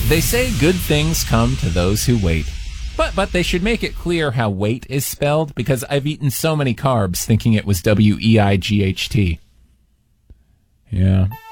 They say good things come to those who wait. But they should make it clear how wait is spelled, because I've eaten so many carbs thinking it was W-E-I-G-H-T. Yeah.